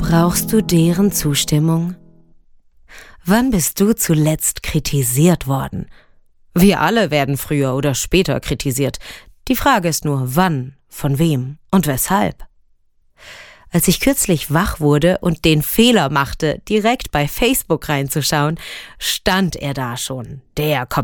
Brauchst du deren Zustimmung? Wann bist du zuletzt kritisiert worden? Wir alle werden früher oder später kritisiert. Die Frage ist nur, wann, von wem und weshalb. Als ich kürzlich wach wurde und den Fehler machte, direkt bei Facebook reinzuschauen, stand er da schon, der